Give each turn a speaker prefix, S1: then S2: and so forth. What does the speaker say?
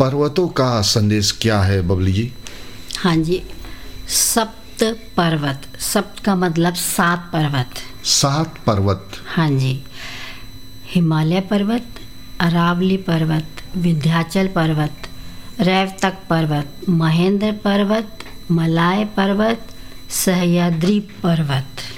S1: पर्वतों का संदेश क्या है बबली जी?
S2: हाँ जी, सप्त पर्वत, सप्त का मतलब 7 पर्वत।
S1: 7 पर्वत।
S2: हाँ जी, हिमालय पर्वत, अरावली पर्वत, विंध्याचल पर्वत, रैवतक पर्वत, महेंद्र पर्वत, मलाय पर्वत, सह्याद्री पर्वत।